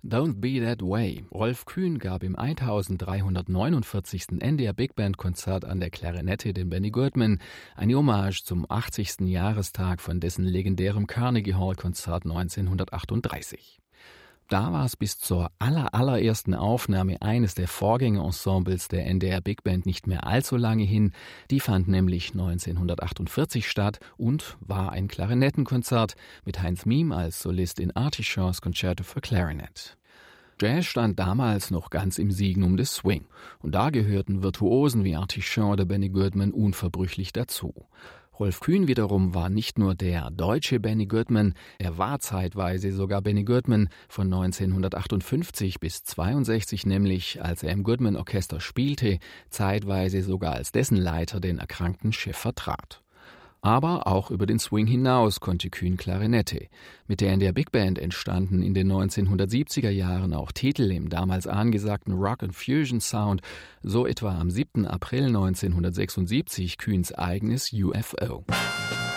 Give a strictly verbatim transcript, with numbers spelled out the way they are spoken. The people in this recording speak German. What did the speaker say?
Don't Be That Way. Rolf Kühn gab im eintausenddreihundertneunundvierzigsten N D R Big Band Konzert an der Klarinette den Benny Goodman, eine Hommage zum achtzigsten Jahrestag von dessen legendärem Carnegie Hall Konzert neunzehnhundertachtunddreißig. Da war es bis zur aller, allerersten Aufnahme eines der Vorgängerensembles der N D R Big Band nicht mehr allzu lange hin. Die fand nämlich neunzehnhundertachtundvierzig statt und war ein Klarinettenkonzert mit Heinz Miem als Solist in Artie Shaws Concerto for Clarinet. Jazz stand damals noch ganz im Signum des Swing. Und da gehörten Virtuosen wie Artie Shaw oder Benny Goodman unverbrüchlich dazu. Rolf Kühn wiederum war nicht nur der deutsche Benny Goodman, er war zeitweise sogar Benny Goodman von neunzehnhundertachtundfünfzig bis zweiundsechzig, nämlich als er im Goodman Orchester spielte, zeitweise sogar als dessen Leiter den erkrankten Chef vertrat. Aber auch über den Swing hinaus konnte Kühn Klarinette. Mit der in der Big Band entstanden in den neunzehnhundertsiebziger Jahren auch Titel im damals angesagten Rock and Fusion Sound, so etwa am siebten April neunzehnhundertsechsundsiebzig Kühns eigenes U F O.